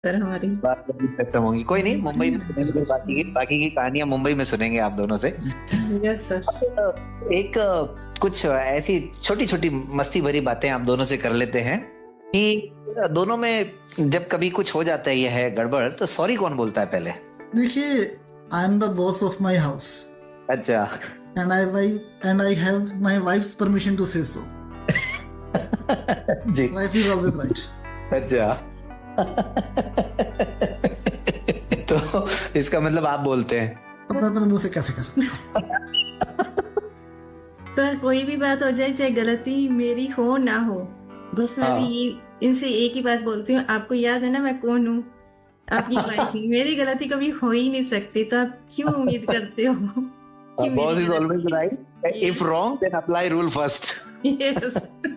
Sir हमारी। बात कभी खत्म होगी, कोई नहीं, मुंबई में सुनेंगे, बाकी की कहानियां मुंबई में सुनेंगे आप दोनों से। Yes sir. एक कुछ ऐसी छोटी छोटी मस्ती भरी बातें आप दोनों से कर लेते हैं कि दोनों में जब कभी कुछ हो जाता है, ये है गड़बड़, तो सॉरी कौन बोलता है पहले? देखिए, I am the boss of my house अच्छा। And I have my wife's permission to से सो। जी। Wife is always right. अच्छा। तो इसका मतलब आप बोलते हैं? अपने अपने मुंह से कैसे कह सकते हो? सर कोई भी बात हो जाए, चाहे गलती मेरी हो ना हो, बस मैं भी हाँ। ये इनसे एक ही बात बोलती हूँ, आपको याद है ना मैं कौन हूँ? आपकी वाइफ हूँ। मेरी गलती कभी हो ही नहीं सकती, तो आप क्यों उम्मीद करते हो कि मेरी बॉस इज ऑलवेज गलती? Right, if yes. Wrong then apply rule first. Yes.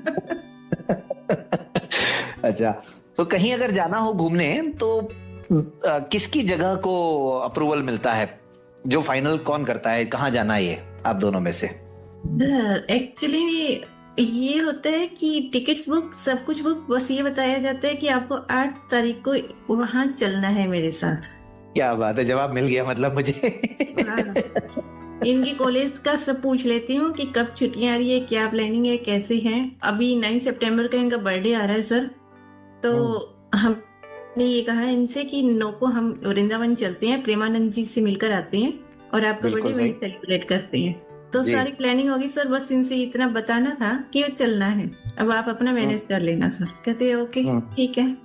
अच्छा, तो कहीं अगर जाना हो घूमने तो किसकी जगह को अप्रूवल मिलता है? जो फाइनल कौन करता है कहाँ जाना है, ये आप दोनों में से? एक्चुअली ये होता है कि टिकट्स बुक, सब कुछ बुक, बस ये बताया जाता है कि आपको 8 तारीख को वहां चलना है मेरे साथ। क्या बात है, जवाब मिल गया मतलब मुझे। हाँ। इनके कॉलेज का सब पूछ लेती हूँ कि कब छुट्टियां आ रही है, क्या प्लानिंग है, कैसे हैं। अभी 9 सितंबर का इनका बर्थडे आ रहा है सर, तो हमने ये कहा है इनसे कि नो को हम वृंदावन चलते हैं, प्रेमानंद जी से मिलकर आते हैं और आपका बिल्कुल बर्थडे वहीं सही। सेलिब्रेट करते हैं। तो जी। सारी प्लानिंग होगी सर, बस इनसे इतना बताना था कि वो चलना है, अब आप अपना मैनेज कर लेना सर। कहते हैं ओके हम्म। ठीक है।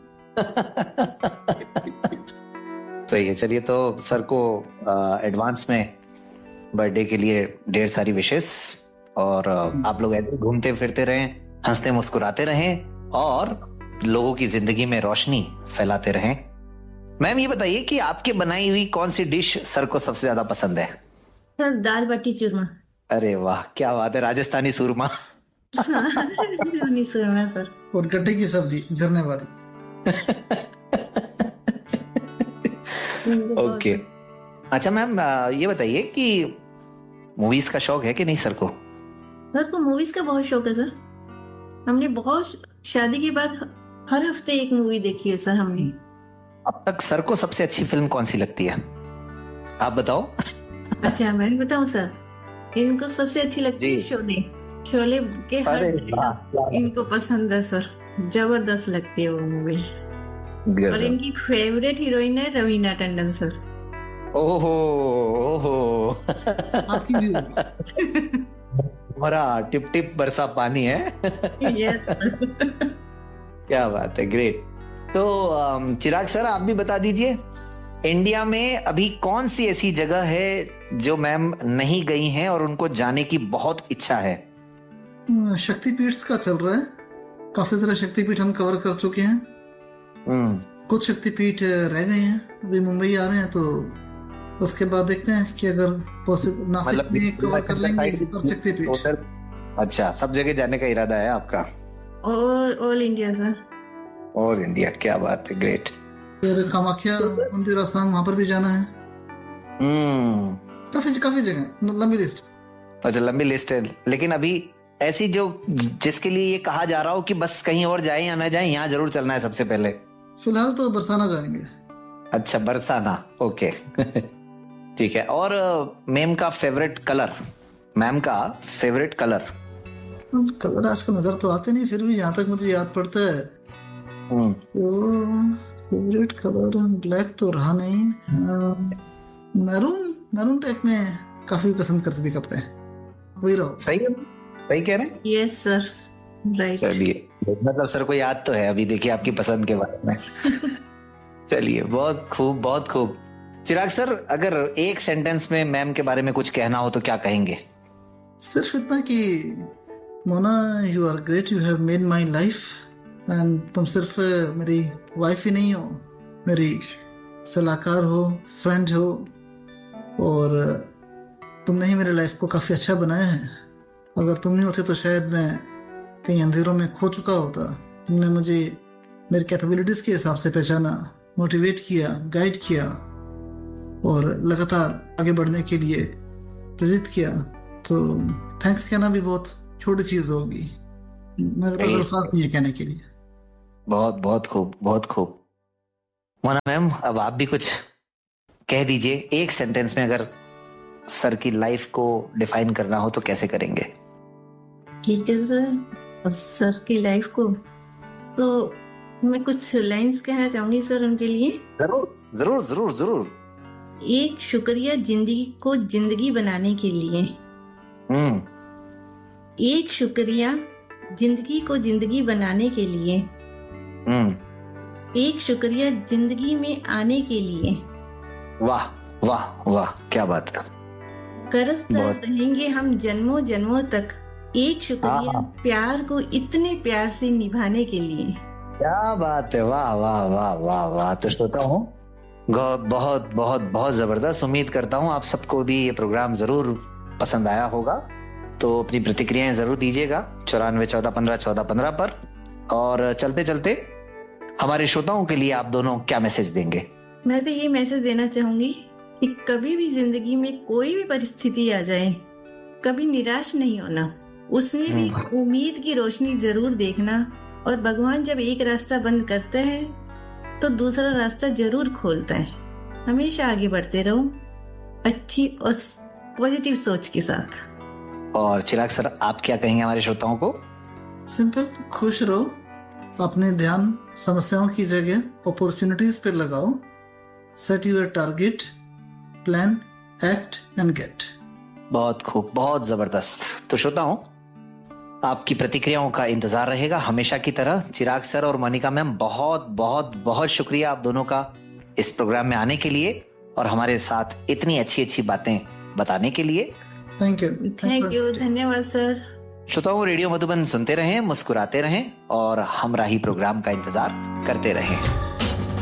सही है, चलिए तो सर को एडवांस में बर्थडे के लिए ढेर सारी विशेष। और आप लोग ऐसे घूमते फिरते रहें, हंसते मुस्कुराते रहें और लोगों की जिंदगी में रोशनी फैलाते रहें। मैम ये बताइए कि आपके बनाई हुई कौन सी डिश सर को सबसे ज्यादा पसंद है? सर दाल बाटी चूरमा। अरे वाह, क्या बात है, राजस्थानी सूरमा। नहीं सुना सर। और गड्ढे की सब्जी झरने वाली। इनको बहुत। ओके। अच्छा मैम, ये बताइए कि मूवीज का शौक है कि नहीं सर को? सर को मूवीज का बहुत शौक है सर। हमने बहुत, शादी के बाद हर हफ्ते एक मूवी देखी है सर हमने। अब तक सर को सबसे अच्छी फिल्म कौन सी लगती है, आप बताओ? अच्छा मैं बताऊं सर, इनको सबसे अच्छी लगती जी। है शोले। शोले के हर अरे वाह, क्या डायलॉग बात इनको पसंद है सर। जबरदस्त लगती है वो मूवी। है। और गजब। इनकी फेवरेट हीरोइन है रवीना टंडन सर। ओहो। ओहो। आपकी भी होगी। हमारा टिप टिप बरसा पानी है। यस। क्या बात है, ग्रेट। तो चिराग सर आप भी बता दीजिए, इंडिया में अभी कौन सी ऐसी जगह है जो मैम नहीं गई हैं और उनको जाने की बहुत इच्छा है? शक्तिपीठ का चल रहा है। काफी सारे शक्तिपीठ हम कवर कर चुके हैं। हम्म। कुछ शक्तिपीठ रह गए हैं, अभी मुंबई आ रहे हैं, तो उसके बाद देखते हैं कि अगर पॉसिबल नासिक मतलब में कवर कर शंकर लेंगे साइड और शक्तिपीठ। उधर। अच्छा, सब जगह जाने का इरादा है आपका? और ऑल इंडिया सर। और इंडिया, क्या बात है, ग्रेट। फिर कामाख्या मंदिर आसाम, वहां पर भी जाना है। हम्म। काफी काफी जगह, लंबी लिस्ट। अच्छा, लंबी लिस्ट है, लेकिन अभी ऐसी जो जिसके लिए ये कहा जा रहा हो कि बस कहीं और जाए या ना जाए, यहाँ जरूर चलना है सबसे पहले? फिलहाल तो बरसाना जाएंगे। अच्छा, बरसाना। ओके। ठीक है। और मैम का फेवरेट कलर? मैम का फेवरेट कलर? कलर आज का नजर तो आते नहीं, फिर भी यहाँ तक मुझे याद पड़ता है हम्म। तो फेवरेट कलर ब्लैक तो रहा नहीं। मैरून मैरून टाइप में काफी पसंद करती थी कपड़े। वही रहो। सही है, सही कह रहे हैं। Yes sir. राइट। चलिए, मतलब सर को याद तो है अभी, देखिए आपकी पसंद के बारे में। चलिए, बहुत खूब, बहुत खूब। चिराग सर, अगर एक सेंटेंस में मैम के बारे में कुछ कहना हो तो क्या कहेंगे? सिर्फ इतना कि Mona, you are great, you have made my life. And तुम सिर्फ मेरी वाइफ ही नहीं हो, मेरी सलाहकार हो, फ्रेंड हो, और तुमने ही मेरे लाइफ को काफी अच्छा बनाया है। अगर तुम नहीं होते तो शायद मैं कहीं अंधेरों में खो चुका होता। तुमने मुझे मेरी कैपेबिलिटीज के हिसाब से पहचाना, मोटिवेट किया, गाइड किया और लगातार आगे बढ़ने के लिए प्रेरित किया। तो थैंक्स कहना भी बहुत छोटी चीज होगी, मेरे पास अल्फाज नहीं है कहने के लिए। बहुत बहुत खूब, बहुत खूब। मोना मैम, अब आप भी कुछ कह दीजिए एक सेंटेंस में। अगर सर की लाइफ को डिफाइन करना हो तो कैसे करेंगे? ठीक है सर। अब सर की लाइफ को तो मैं कुछ लाइंस कहना चाहूंगी सर उनके लिए। जरूर जरूर जरूर जरूर। एक शुक्रिया जिंदगी को जिंदगी बनाने के लिए। हम्म। एक शुक्रिया जिंदगी को जिंदगी बनाने के लिए। हम्म। एक शुक्रिया जिंदगी में आने के लिए। वाह वाह वाह, क्या बात है। करसता बहुत। रहेंगे हम जन्मों जन्मों तक। एक शुक्रिया हाँ, प्यार को इतने प्यार से निभाने के लिए। क्या बात है। वाह वाह वाह वाह वाह। तो श्रोता हूँ, बहुत बहुत बहुत जबरदस्त। उम्मीद करता हूँ आप सबको भी ये प्रोग्राम जरूर पसंद आया होगा। तो अपनी प्रतिक्रियाएं जरूर दीजिएगा 94 14 15 14 15 पर। और चलते चलते हमारे श्रोताओं के लिए आप दोनों क्या मैसेज देंगे? मैं तो ये मैसेज देना चाहूंगी कि कभी भी जिंदगी में कोई भी परिस्थिति आ जाए, कभी निराश नहीं होना, उसमें भी उम्मीद की रोशनी जरूर देखना। और भगवान जब एक रास्ता बंद करता है तो दूसरा रास्ता जरूर खोलता है। हमेशा आगे बढ़ते रहो अच्छी और पॉजिटिव सोच के साथ। और चिराग सर, आप क्या कहेंगे हमारे श्रोताओं को? सिंपल, खुश रहो, अपने ध्यान समस्याओं की जगह अपॉर्चुनिटीज पे लगाओ। Set your target, plan, act and gate. बहुत खूब, बहुत जबरदस्त। तो श्रोताओं, आपकी प्रतिक्रियाओं का इंतजार रहेगा हमेशा की तरह। चिराग सर और मोनिका मैम, बहुत बहुत बहुत शुक्रिया आप दोनों का इस प्रोग्राम में आने के लिए और हमारे साथ इतनी अच्छी अच्छी बातें बताने के लिए। Thank you. थैंक यू, धन्यवाद सर। श्रोताओं, रेडियो मधुबन सुनते रहें, मुस्कुराते रहें और हमराही प्रोग्राम का इंतजार करते रहें।